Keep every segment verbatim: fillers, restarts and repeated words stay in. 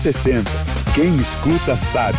sessenta. Quem escuta sabe.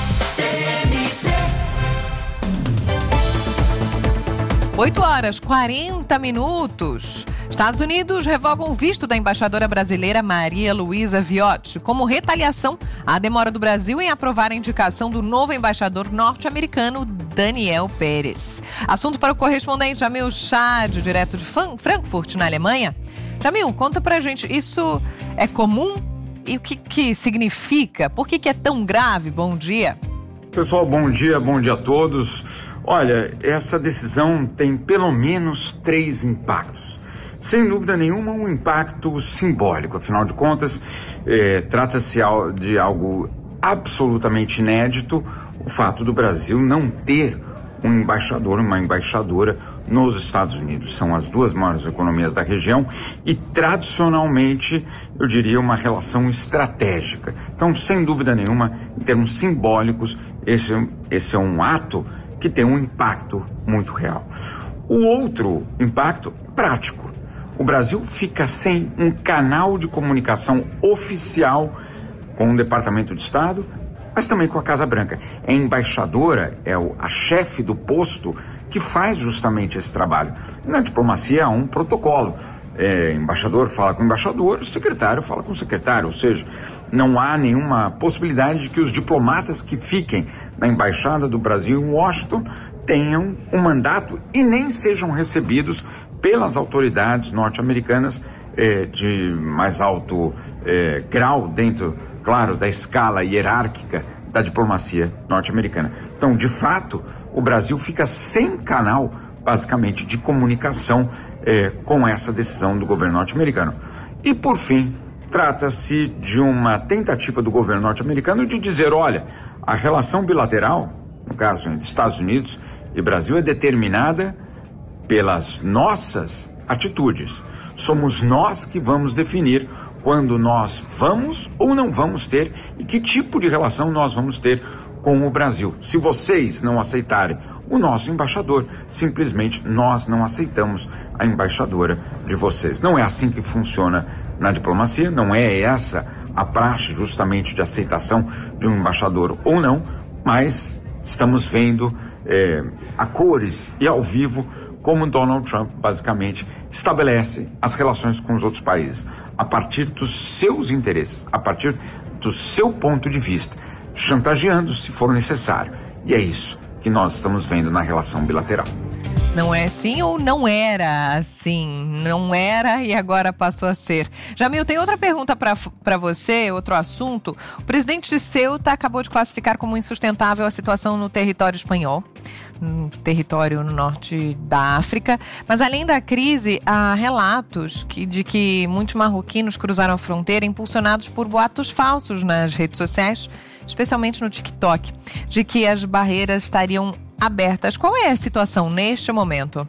oito horas, quarenta minutos. Estados Unidos revogam o visto da embaixadora brasileira Maria Luísa Viotti como retaliação à demora do Brasil em aprovar a indicação do novo embaixador norte-americano Daniel Pérez. Assunto para o correspondente Jamil Chad, direto de Frankfurt, na Alemanha. Jamil, conta pra gente, isso é comum? E o que, que significa? Por que, que é tão grave? Bom dia. Pessoal, bom dia, bom dia a todos. Olha, essa decisão tem pelo menos três impactos. Sem dúvida nenhuma, um impacto simbólico. Afinal de contas, eh, trata-se de algo absolutamente inédito, o fato do Brasil não ter um embaixador, uma embaixadora nos Estados Unidos. São as duas maiores economias da região e, tradicionalmente, eu diria, uma relação estratégica. Então, sem dúvida nenhuma, em termos simbólicos, esse, esse é um ato que tem um impacto muito real. O outro impacto, prático. O Brasil fica sem um canal de comunicação oficial com o Departamento de Estado, mas também com a Casa Branca. A embaixadora é o, a chefe do posto que faz justamente esse trabalho. Na diplomacia há um protocolo. É, embaixador fala com o embaixador, o secretário fala com o secretário, ou seja, não há nenhuma possibilidade de que os diplomatas que fiquem na Embaixada do Brasil em Washington tenham um mandato e nem sejam recebidos pelas autoridades norte-americanas eh, de mais alto eh, grau dentro, claro, da escala hierárquica da diplomacia norte-americana. Então, de fato, o Brasil fica sem canal, basicamente, de comunicação eh, com essa decisão do governo norte-americano. E, por fim, trata-se de uma tentativa do governo norte-americano de dizer, olha, a relação bilateral, no caso entre Estados Unidos e Brasil, é determinada pelas nossas atitudes. Somos nós que vamos definir quando nós vamos ou não vamos ter e que tipo de relação nós vamos ter com o Brasil. Se vocês não aceitarem o nosso embaixador, simplesmente nós não aceitamos a embaixadora de vocês. Não é assim que funciona na diplomacia, não é essa a praxe justamente de aceitação de um embaixador ou não, mas estamos vendo é, a cores e ao vivo como Donald Trump basicamente estabelece as relações com os outros países, a partir dos seus interesses, a partir do seu ponto de vista, chantageando se for necessário. E é isso que nós estamos vendo na relação bilateral. Não é assim ou não era assim? Não era e agora passou a ser. Jamil, tem outra pergunta para você, outro assunto. O presidente de Ceuta acabou de classificar como insustentável a situação no território espanhol, no território no norte da África. Mas além da crise, há relatos que, de que muitos marroquinos cruzaram a fronteira impulsionados por boatos falsos nas redes sociais, especialmente no TikTok, de que as barreiras estariam abertas. Qual é a situação neste momento?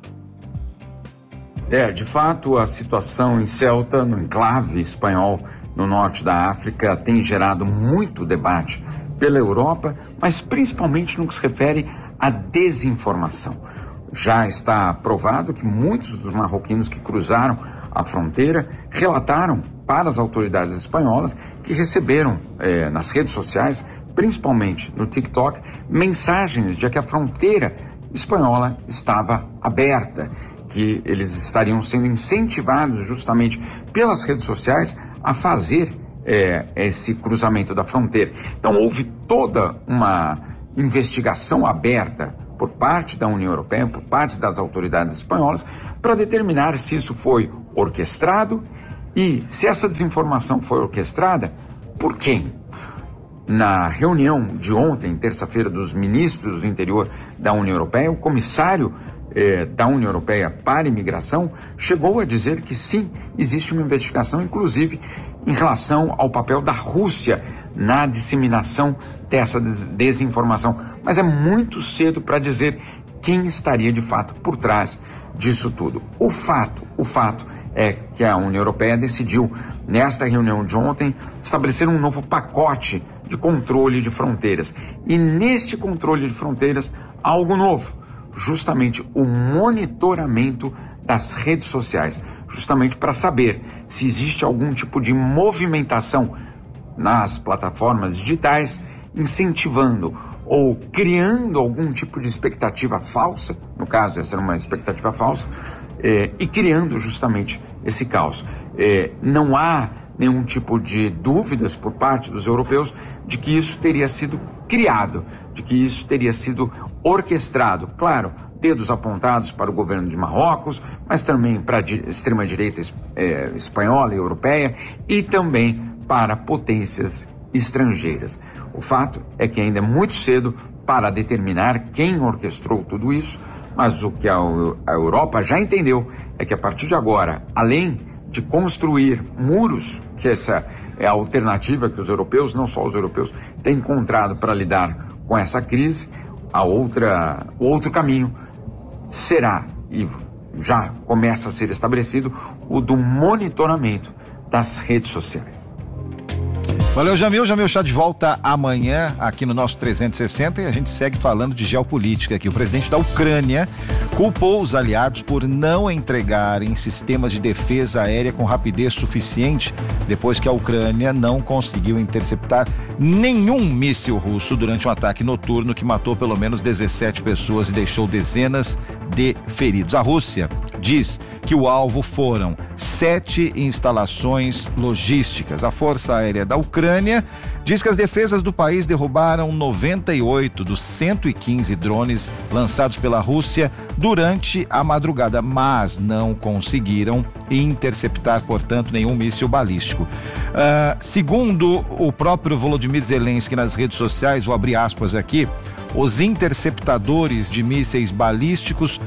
É, de fato, a situação em Ceuta, no enclave espanhol no norte da África, tem gerado muito debate pela Europa, mas principalmente no que se refere à desinformação. Já está provado que muitos dos marroquinos que cruzaram a fronteira relataram para as autoridades espanholas que receberam eh, nas redes sociais, principalmente no TikTok, mensagens de que a fronteira espanhola estava aberta, que eles estariam sendo incentivados justamente pelas redes sociais a fazer é, esse cruzamento da fronteira. Então houve toda uma investigação aberta por parte da União Europeia, por parte das autoridades espanholas, para determinar se isso foi orquestrado e se essa desinformação foi orquestrada, por quem? Na reunião de ontem, terça-feira, dos ministros do interior da União Europeia, o comissário eh, da União Europeia para a imigração chegou a dizer que sim, existe uma investigação, inclusive em relação ao papel da Rússia na disseminação dessa desinformação. Mas é muito cedo para dizer quem estaria de fato por trás disso tudo. O fato, o fato é que a União Europeia decidiu, nesta reunião de ontem, estabelecer um novo pacote de controle de fronteiras. E neste controle de fronteiras, algo novo, justamente o monitoramento das redes sociais, justamente para saber se existe algum tipo de movimentação nas plataformas digitais, incentivando ou criando algum tipo de expectativa falsa, no caso essa era uma expectativa falsa, é, e criando justamente esse caos. É, não há nenhum tipo de dúvidas por parte dos europeus de que isso teria sido criado, de que isso teria sido orquestrado. Claro, dedos apontados para o governo de Marrocos, mas também para a extrema-direita é, espanhola e europeia e também para potências estrangeiras. O fato é que ainda é muito cedo para determinar quem orquestrou tudo isso, mas o que a, a Europa já entendeu é que a partir de agora, além de construir muros, que essa é a alternativa que os europeus, não só os europeus, têm encontrado para lidar com essa crise, a outra, o outro caminho será, e já começa a ser estabelecido, o do monitoramento das redes sociais. Valeu, Jamil. Jamil está de volta amanhã aqui no nosso trezentos e sessenta e a gente segue falando de geopolítica aqui. O presidente da Ucrânia culpou os aliados por não entregarem sistemas de defesa aérea com rapidez suficiente depois que a Ucrânia não conseguiu interceptar nenhum míssil russo durante um ataque noturno que matou pelo menos dezessete pessoas e deixou dezenas de feridos. A Rússia diz que o alvo foram sete instalações logísticas. A Força Aérea da Ucrânia diz que as defesas do país derrubaram noventa e oito dos cento e quinze drones lançados pela Rússia durante a madrugada, mas não conseguiram interceptar, portanto, nenhum míssil balístico. Uh, segundo o próprio Volodymyr Zelensky nas redes sociais, vou abrir aspas aqui, os interceptadores de mísseis balísticos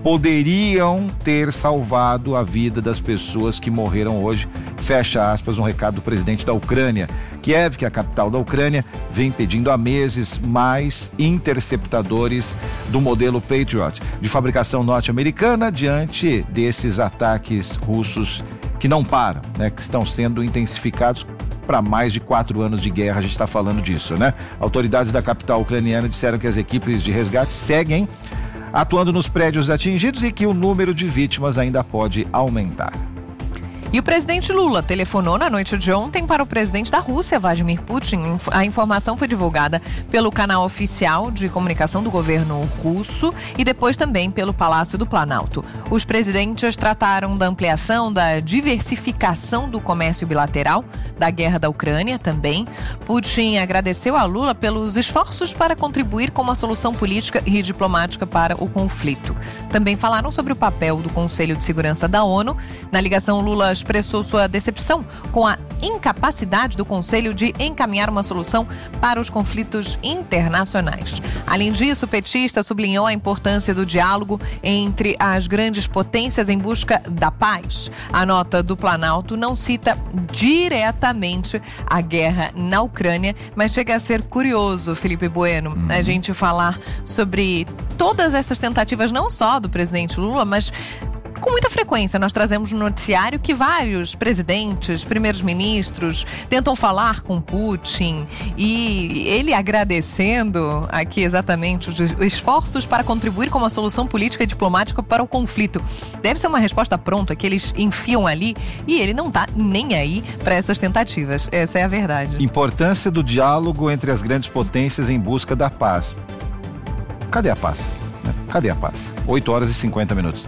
poderiam ter salvado a vida das pessoas que morreram hoje. Fecha aspas, um recado do presidente da Ucrânia. Kiev, que é a capital da Ucrânia, vem pedindo há meses mais interceptadores do modelo Patriot, de fabricação norte-americana, diante desses ataques russos que não param, né, que estão sendo intensificados para mais de quatro anos de guerra. A gente está falando disso, né? Autoridades da capital ucraniana disseram que as equipes de resgate seguem atuando nos prédios atingidos e que o número de vítimas ainda pode aumentar. E o presidente Lula telefonou na noite de ontem para o presidente da Rússia, Vladimir Putin. A informação foi divulgada pelo canal oficial de comunicação do governo russo e depois também pelo Palácio do Planalto. Os presidentes trataram da ampliação, da diversificação do comércio bilateral, da guerra da Ucrânia também. Putin agradeceu a Lula pelos esforços para contribuir com uma solução política e diplomática para o conflito. Também falaram sobre o papel do Conselho de Segurança da ONU. Na ligação, Lula expressou sua decepção com a incapacidade do Conselho de encaminhar uma solução para os conflitos internacionais. Além disso, o petista sublinhou a importância do diálogo entre as grandes potências em busca da paz. A nota do Planalto não cita diretamente a guerra na Ucrânia, mas chega a ser curioso, Felipe Bueno, uhum. a gente falar sobre todas essas tentativas, não só do presidente Lula, mas com muita frequência nós trazemos no noticiário que vários presidentes, primeiros ministros tentam falar com Putin e ele agradecendo aqui exatamente os esforços para contribuir com uma solução política e diplomática para o conflito. Deve ser uma resposta pronta que eles enfiam ali e ele não está nem aí para essas tentativas. Essa é a verdade. Importância do diálogo entre as grandes potências em busca da paz. Cadê a paz? Cadê a paz? oito horas e cinquenta minutos.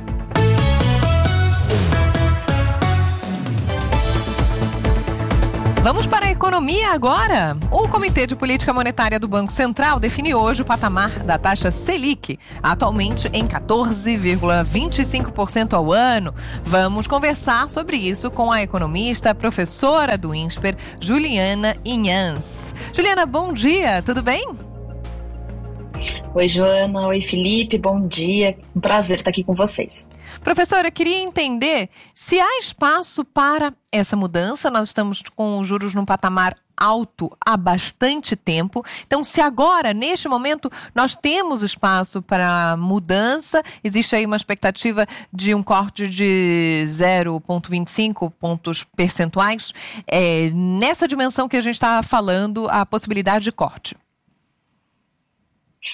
Vamos para a economia agora. O Comitê de Política Monetária do Banco Central definiu hoje o patamar da taxa Selic, atualmente em quatorze vírgula vinte e cinco por cento ao ano. Vamos conversar sobre isso com a economista, professora do INSPER, Juliana Inhans. Juliana, bom dia, tudo bem? Oi, Joana. Oi, Felipe. Bom dia. Um prazer estar aqui com vocês. Professora, eu queria entender se há espaço para essa mudança. Nós estamos com os juros num patamar alto há bastante tempo. Então, se agora, neste momento, nós temos espaço para mudança, existe aí uma expectativa de um corte de zero vírgula vinte e cinco pontos percentuais. É nessa dimensão que a gente está falando, a possibilidade de corte.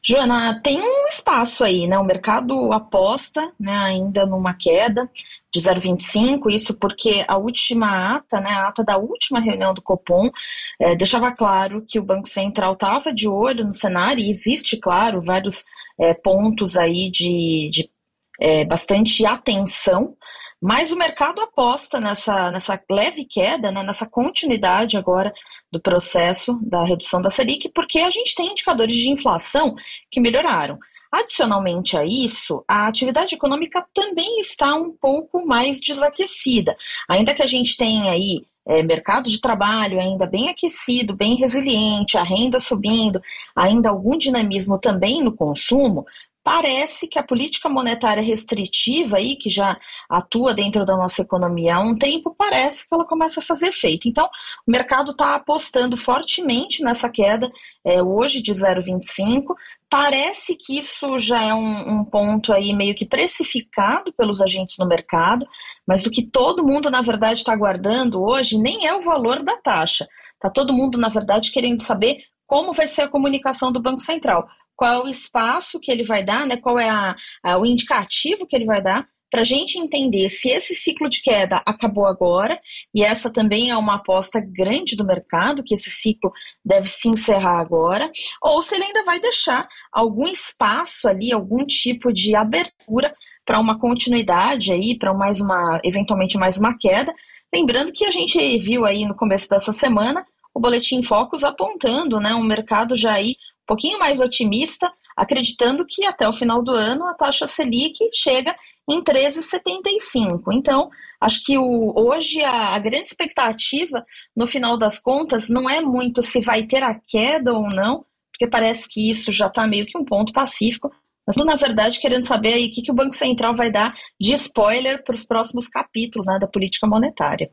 Joana, tem um espaço aí, né? O mercado aposta, né, ainda numa queda de zero vírgula vinte e cinco, isso porque a última ata, né, a ata da última reunião do Copom, é, deixava claro que o Banco Central estava de olho no cenário, e existe, claro, vários é, pontos aí de, de é, bastante atenção, mas o mercado aposta nessa, nessa leve queda, né, nessa continuidade agora do processo da redução da Selic, porque a gente tem indicadores de inflação que melhoraram. Adicionalmente a isso, a atividade econômica também está um pouco mais desaquecida. Ainda que a gente tenha aí é, mercado de trabalho ainda bem aquecido, bem resiliente, a renda subindo, ainda algum dinamismo também no consumo, parece que a política monetária restritiva, aí, que já atua dentro da nossa economia há um tempo, parece que ela começa a fazer efeito. Então, o mercado está apostando fortemente nessa queda, é, hoje de zero vírgula vinte e cinco. Parece que isso já é um, um ponto aí meio que precificado pelos agentes no mercado, mas o que todo mundo, na verdade, está aguardando hoje nem é o valor da taxa. Está todo mundo, na verdade, querendo saber como vai ser a comunicação do Banco Central. Qual é o espaço que ele vai dar, né? Qual é a, a, o indicativo que ele vai dar para a gente entender se esse ciclo de queda acabou agora, e essa também é uma aposta grande do mercado, que esse ciclo deve se encerrar agora, ou se ele ainda vai deixar algum espaço ali, algum tipo de abertura para uma continuidade aí, para mais uma, eventualmente mais uma queda. Lembrando que a gente viu aí no começo dessa semana o Boletim Focus apontando, né, um mercado já aí um pouquinho mais otimista, acreditando que até o final do ano a taxa Selic chega em treze vírgula setenta e cinco. Então, acho que o, hoje a, a grande expectativa, no final das contas, não é muito se vai ter a queda ou não, porque parece que isso já está meio que um ponto pacífico, mas, na verdade, querendo saber aí o que, que o Banco Central vai dar de spoiler para os próximos capítulos, né, da política monetária.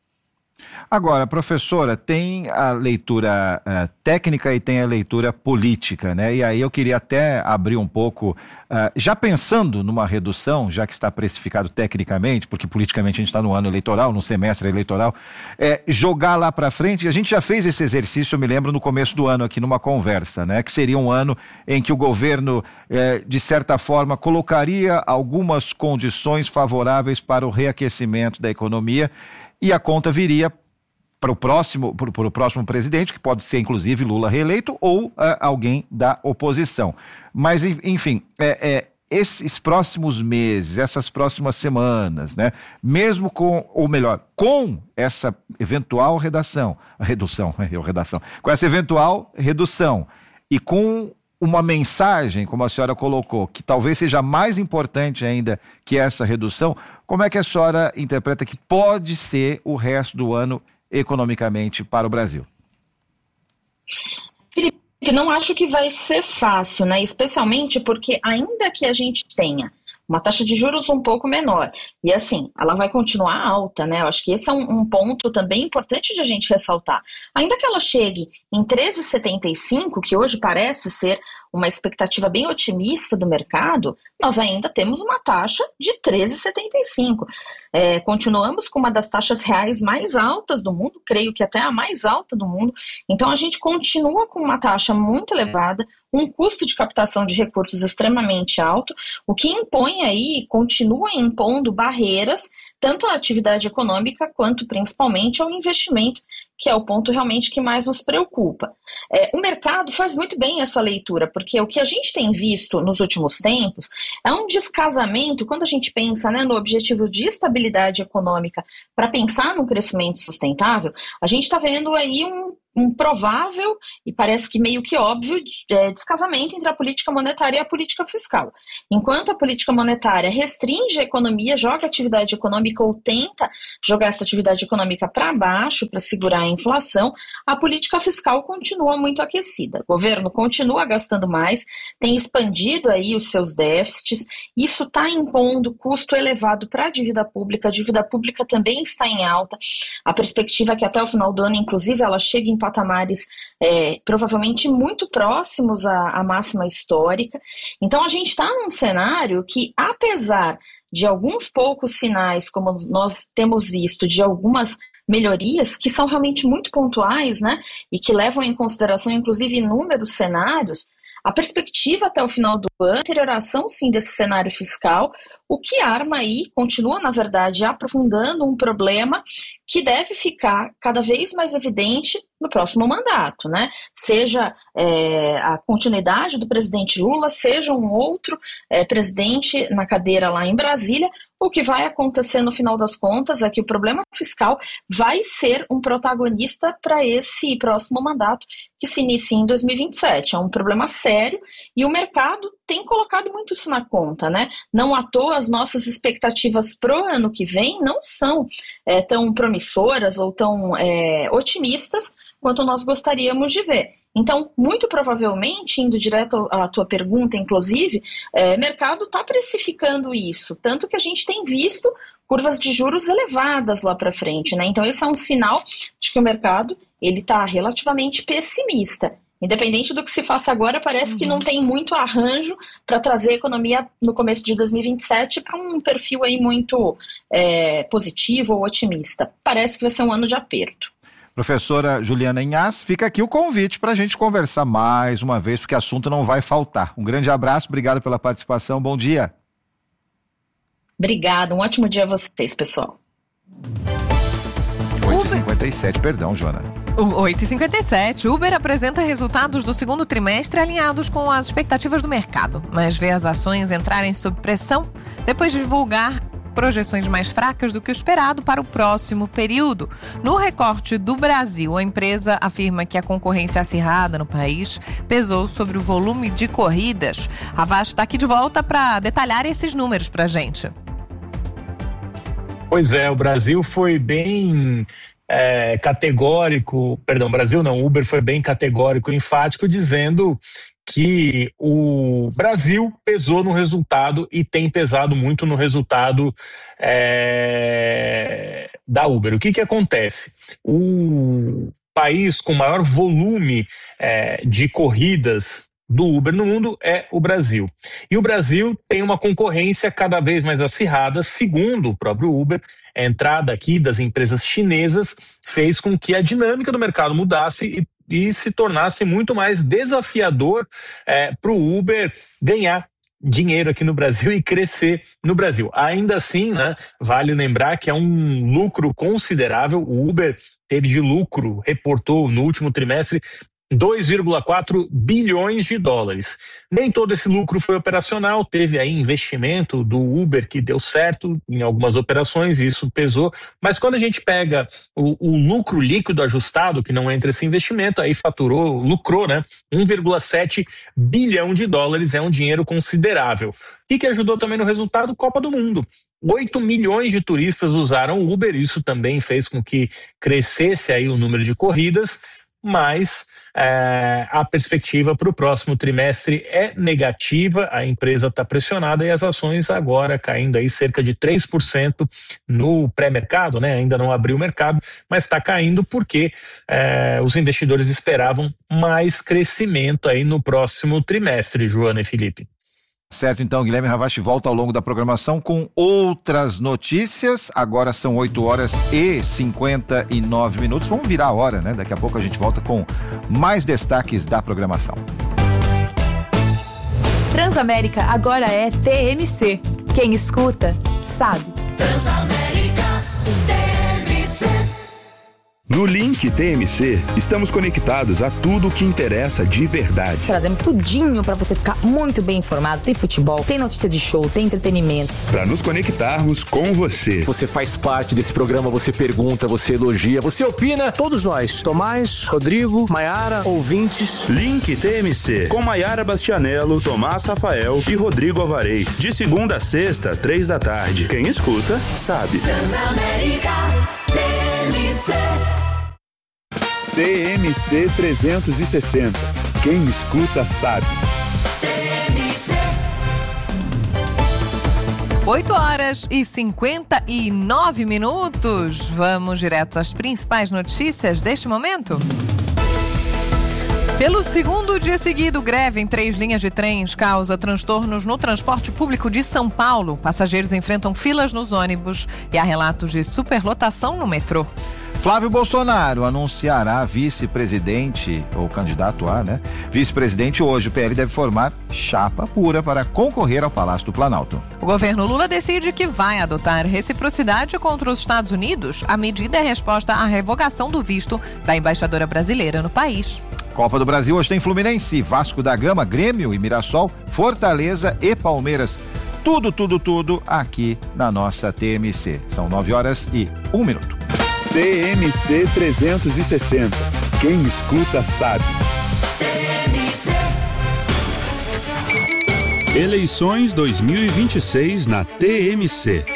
Agora, professora, tem a leitura uh, técnica e tem a leitura política, né? E aí eu queria até abrir um pouco, uh, já pensando numa redução, já que está precificado tecnicamente, porque politicamente a gente está no ano eleitoral, no semestre eleitoral, é, jogar lá para frente. A gente já fez esse exercício, eu me lembro, no começo do ano aqui numa conversa, né? Que seria um ano em que o governo, é, de certa forma, colocaria algumas condições favoráveis para o reaquecimento da economia, e a conta viria para o próximo, para o próximo presidente, que pode ser inclusive Lula reeleito ou uh, alguém da oposição. Mas, enfim, é, é, esses próximos meses, essas próximas semanas, né, mesmo com, ou melhor, com essa eventual redação, redução, eu redação, com essa eventual redução e com uma mensagem, como a senhora colocou, que talvez seja mais importante ainda que essa redução, como é que a senhora interpreta que pode ser o resto do ano economicamente para o Brasil? Felipe, não acho que vai ser fácil, né? Especialmente porque ainda que a gente tenha uma taxa de juros um pouco menor, e assim, ela vai continuar alta, né? Eu acho que esse é um, um ponto também importante de a gente ressaltar. Ainda que ela chegue em treze vírgula setenta e cinco, que hoje parece ser uma expectativa bem otimista do mercado, nós ainda temos uma taxa de treze vírgula setenta e cinco. É, continuamos com uma das taxas reais mais altas do mundo, creio que até a mais alta do mundo. Então a gente continua com uma taxa muito elevada, um custo de captação de recursos extremamente alto, o que impõe aí, continua impondo barreiras, tanto à atividade econômica quanto principalmente ao investimento, que é o ponto realmente que mais nos preocupa. É, o mercado faz muito bem essa leitura, porque o que a gente tem visto nos últimos tempos é um descasamento, quando a gente pensa, né, no objetivo de estabilidade econômica, para pensar no crescimento sustentável, a gente está vendo aí um um provável, e parece que meio que óbvio, é, descasamento entre a política monetária e a política fiscal. Enquanto a política monetária restringe a economia, joga a atividade econômica ou tenta jogar essa atividade econômica para baixo para segurar a inflação, a política fiscal continua muito aquecida. O governo continua gastando mais, tem expandido aí os seus déficits, isso está impondo custo elevado para a dívida pública, a dívida pública também está em alta, a perspectiva é que até o final do ano, inclusive, ela chegue em patamares é, provavelmente muito próximos à, à máxima histórica. Então a gente está num cenário que, apesar de alguns poucos sinais, como nós temos visto, de algumas melhorias que são realmente muito pontuais, né, e que levam em consideração inclusive inúmeros cenários, a perspectiva até o final do ano, a deterioração sim desse cenário fiscal, o que arma aí, continua na verdade aprofundando um problema que deve ficar cada vez mais evidente no próximo mandato, né? Seja é, a continuidade do presidente Lula, seja um outro é, presidente na cadeira lá em Brasília, o que vai acontecer no final das contas é que o problema fiscal vai ser um protagonista para esse próximo mandato que se inicia em dois mil e vinte e sete. É um problema sério e o mercado tem colocado muito isso na conta, né? Não à toa as nossas expectativas para o ano que vem não são é, tão promissoras ou tão é, otimistas quanto nós gostaríamos de ver. Então, muito provavelmente, indo direto à tua pergunta, inclusive, é, o mercado está precificando isso, tanto que a gente tem visto curvas de juros elevadas lá para frente, né? Então, esse é um sinal de que o mercado ele está relativamente pessimista. Independente do que se faça agora, parece uhum. que não tem muito arranjo para trazer a economia no começo de dois mil e vinte e sete para um perfil aí muito é, positivo ou otimista. Parece que vai ser um ano de aperto. Professora Juliana Inhas, fica aqui o convite para a gente conversar mais uma vez, porque assunto não vai faltar. Um grande abraço, obrigado pela participação, bom dia. Obrigada, um ótimo dia a vocês, pessoal. oito e cinquenta e sete, perdão, Joana. oito e cinquenta e sete, Uber apresenta resultados do segundo trimestre alinhados com as expectativas do mercado, mas vê as ações entrarem sob pressão depois de divulgar projeções mais fracas do que o esperado para o próximo período. No recorte do Brasil, a empresa afirma que a concorrência acirrada no país pesou sobre o volume de corridas. A Vaz está aqui de volta para detalhar esses números para a gente. Pois é, o Brasil foi bem é, categórico, perdão, Brasil não, o Uber foi bem categórico e enfático, dizendo que o Brasil pesou no resultado e tem pesado muito no resultado é, da Uber. O que que acontece? O país com maior volume é, de corridas do Uber no mundo é o Brasil. E o Brasil tem uma concorrência cada vez mais acirrada, segundo o próprio Uber. A entrada aqui das empresas chinesas fez com que a dinâmica do mercado mudasse e e se tornasse muito mais desafiador é, para o Uber ganhar dinheiro aqui no Brasil e crescer no Brasil. Ainda assim, né, vale lembrar que é um lucro considerável. O Uber teve de lucro, reportou no último trimestre, dois vírgula quatro bilhões de dólares. Nem todo esse lucro foi operacional, teve aí investimento do Uber que deu certo em algumas operações e isso pesou, mas quando a gente pega o, o lucro líquido ajustado, que não entra esse investimento, aí faturou, lucrou, né? um vírgula sete bilhão de dólares, é um dinheiro considerável. O que, que ajudou também no resultado? Copa do Mundo. oito milhões de turistas usaram o Uber, isso também fez com que crescesse aí o número de corridas, mas é, a perspectiva para o próximo trimestre é negativa, a empresa está pressionada e as ações agora caindo aí cerca de três por cento no pré-mercado, né? Ainda não abriu o mercado, mas está caindo porque é, os investidores esperavam mais crescimento aí no próximo trimestre, Joana e Felipe. Certo, então, Guilherme Ravache volta ao longo da programação com outras notícias. Agora são oito horas e cinquenta e nove minutos. Vamos virar a hora, né? Daqui a pouco a gente volta com mais destaques da programação. Transamérica agora é T M C. Quem escuta, sabe. Transamérica T M C. No Link T M C, estamos conectados a tudo o que interessa de verdade. Trazemos tudinho para você ficar muito bem informado. Tem futebol, tem notícia de show, tem entretenimento. Para nos conectarmos com você. Você faz parte desse programa, você pergunta, você elogia, você opina. Todos nós, Tomás, Rodrigo, Maiara, ouvintes. Link T M C, com Maiara Bastianello, Tomás Rafael e Rodrigo Alvarez. De segunda a sexta, três da tarde. Quem escuta, sabe. Transamérica T M C. T M C trezentos e sessenta. Quem escuta sabe. T M C. oito horas e cinquenta e nove minutos. Vamos direto às principais notícias deste momento? Pelo segundo dia seguido, greve em três linhas de trens causa transtornos no transporte público de São Paulo. Passageiros enfrentam filas nos ônibus e há relatos de superlotação no metrô. Flávio Bolsonaro anunciará vice-presidente, ou candidato a, né? Vice-presidente hoje. O P L deve formar chapa pura para concorrer ao Palácio do Planalto. O governo Lula decide que vai adotar reciprocidade contra os Estados Unidos. A medida é resposta à revogação do visto da embaixadora brasileira no país. Copa do Brasil hoje tem Fluminense, Vasco da Gama, Grêmio e Mirassol, Fortaleza e Palmeiras. Tudo, tudo, tudo aqui na nossa T M C. São nove horas e um minuto. T M C trezentos e sessenta. Quem escuta sabe. Eleições dois mil e vinte e seis na T M C.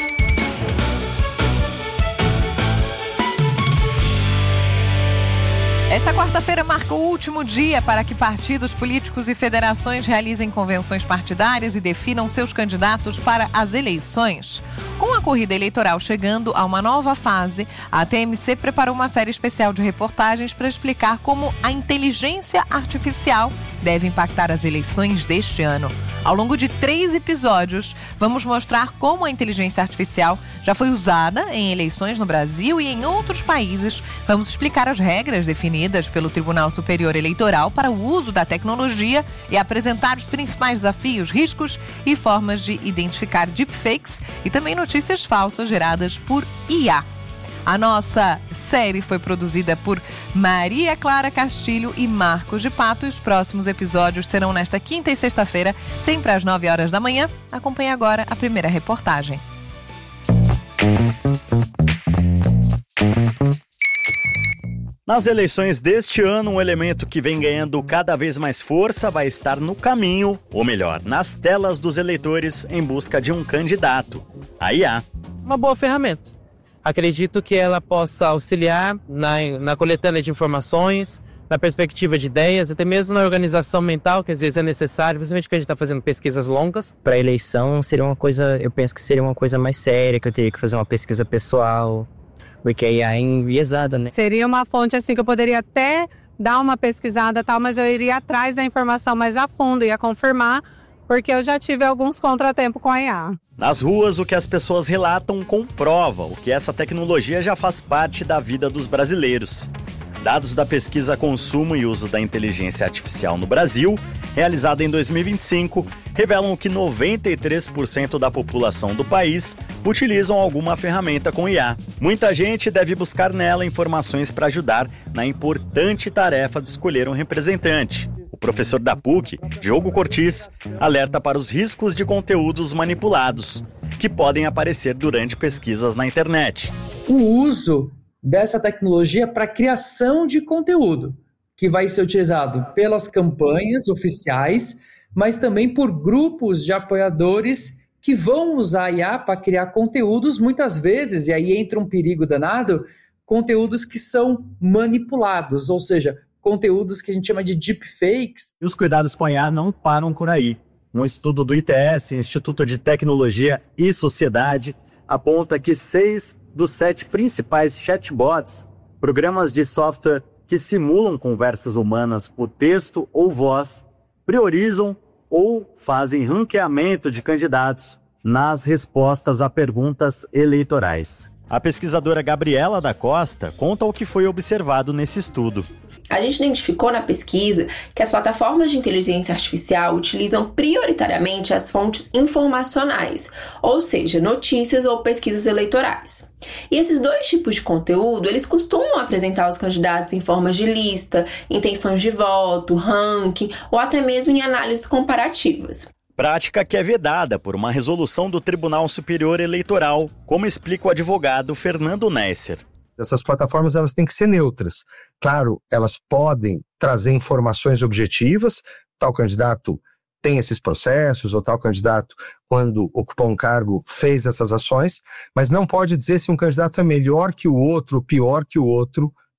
Esta quarta-feira marca o último dia para que partidos políticos e federações realizem convenções partidárias e definam seus candidatos para as eleições. Com a corrida eleitoral chegando a uma nova fase, a T M C preparou uma série especial de reportagens para explicar como a inteligência artificial deve impactar as eleições deste ano. Ao longo de três episódios, vamos mostrar como a inteligência artificial já foi usada em eleições no Brasil e em outros países. Vamos explicar as regras definidas pelo Tribunal Superior Eleitoral para o uso da tecnologia e apresentar os principais desafios, riscos e formas de identificar deepfakes e também notícias falsas geradas por I A. A nossa série foi produzida por Maria Clara Castilho e Marcos de Pato. E os próximos episódios serão nesta quinta e sexta-feira, sempre às nove horas da manhã. Acompanhe agora a primeira reportagem. Nas eleições deste ano, um elemento que vem ganhando cada vez mais força vai estar no caminho, ou melhor, nas telas dos eleitores em busca de um candidato, a I A. Uma boa ferramenta. Acredito que ela possa auxiliar na, na coletânea de informações, na perspectiva de ideias, até mesmo na organização mental, que às vezes é necessário, principalmente quando a gente está fazendo pesquisas longas. Para a eleição seria uma coisa, eu penso que seria uma coisa mais séria, que eu teria que fazer uma pesquisa pessoal, porque a I A é enviesada, né? Seria uma fonte assim que eu poderia até dar uma pesquisada tal, mas eu iria atrás da informação mais a fundo, ia confirmar, porque eu já tive alguns contratempos com a I A. Nas ruas, o que as pessoas relatam comprova o que essa tecnologia já faz parte da vida dos brasileiros. Dados da pesquisa Consumo e Uso da Inteligência Artificial no Brasil, realizada em dois mil e vinte e cinco, revelam que noventa e três por cento da população do país utilizam alguma ferramenta com I A. Muita gente deve buscar nela informações para ajudar na importante tarefa de escolher um representante. O professor da P U C, Diogo Cortis, alerta para os riscos de conteúdos manipulados, que podem aparecer durante pesquisas na internet. O uso dessa tecnologia para criação de conteúdo, que vai ser utilizado pelas campanhas oficiais, mas também por grupos de apoiadores que vão usar a I A para criar conteúdos, muitas vezes, e aí entra um perigo danado, conteúdos que são manipulados, ou seja, conteúdos que a gente chama de deepfakes. E os cuidados com a I A não param por aí. Um estudo do I T S, Instituto de Tecnologia e Sociedade, aponta que seis dos sete principais chatbots, programas de software que simulam conversas humanas por texto ou voz, priorizam ou fazem ranqueamento de candidatos nas respostas a perguntas eleitorais. A pesquisadora Gabriela da Costa conta o que foi observado nesse estudo. A gente identificou na pesquisa que as plataformas de inteligência artificial utilizam prioritariamente as fontes informacionais, ou seja, notícias ou pesquisas eleitorais. E esses dois tipos de conteúdo, eles costumam apresentar os candidatos em formas de lista, intenções de voto, ranking ou até mesmo em análises comparativas. Prática que é vedada por uma resolução do Tribunal Superior Eleitoral, como explica o advogado Fernando Nesser. Essas plataformas elas têm que ser neutras. Claro, elas podem trazer informações objetivas, tal candidato tem esses processos, ou tal candidato, quando ocupou um cargo, fez essas ações, mas não pode dizer se um candidato é melhor que o outro, pior que o outro,